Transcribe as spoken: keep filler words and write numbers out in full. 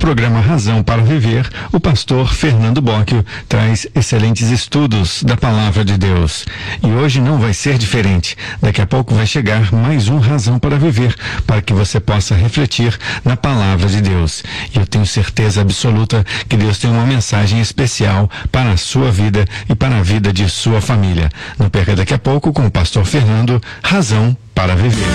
programa Razão para Viver, o pastor Fernando Bocchio traz excelentes estudos da Palavra de Deus. E hoje não vai ser diferente. Daqui a pouco vai chegar mais um Razão para Viver, para que você possa refletir na Palavra de Deus. E eu tenho certeza absoluta que Deus tem uma mensagem especial para a sua vida e para a vida de sua família. Não perca daqui a pouco com o pastor Fernando, Razão para Viver.